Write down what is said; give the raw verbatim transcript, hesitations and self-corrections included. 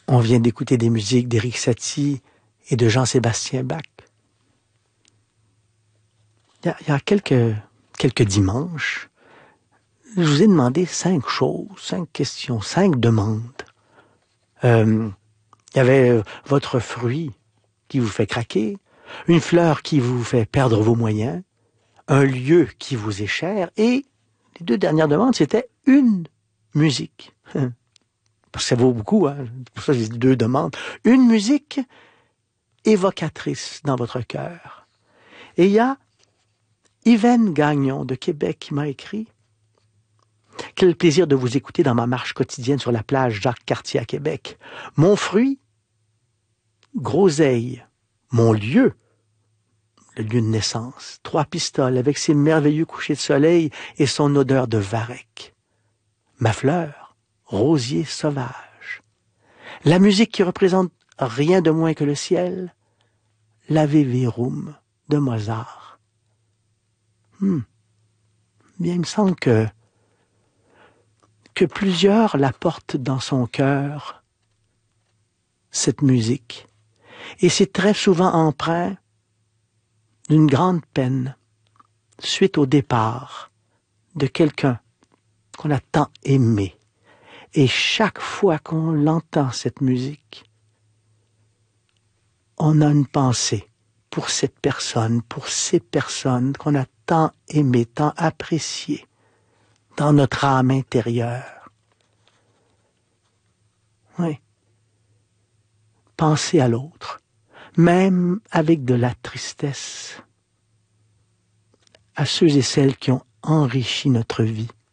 On vient d'écouter des musiques d'Éric Satie et de Jean-Sébastien Bach. Il y a, il y a quelques, quelques dimanches, je vous ai demandé cinq choses, cinq questions, cinq demandes. Euh, il y avait euh, votre fruit qui vous fait craquer, une fleur qui vous fait perdre vos moyens, un lieu qui vous est cher, et les deux dernières demandes, c'était une musique. Parce que ça vaut beaucoup, hein? Pour ça, j'ai deux demandes. Une musique évocatrice dans votre cœur. Et il y a Yvaine Gagnon de Québec qui m'a écrit « Quel plaisir de vous écouter dans ma marche quotidienne sur la plage Jacques-Cartier à Québec. Mon fruit, groseille. Mon lieu, le lieu de naissance, Trois-Pistoles avec ses merveilleux couchers de soleil et son odeur de varech. Ma fleur, rosier sauvage. La musique qui représente rien de moins que le ciel, l'Ave Verum de Mozart. Hmm. Bien, il me semble que, que plusieurs la portent dans son cœur, cette musique. Et c'est très souvent empreint d'une grande peine, suite au départ de quelqu'un qu'on a tant aimé. Et chaque fois qu'on l'entend, cette musique, on a une pensée pour cette personne, pour ces personnes qu'on a tant aimées, tant appréciées dans notre âme intérieure. Oui. Penser à l'autre, même avec de la tristesse, à ceux et celles qui ont enrichi notre vie.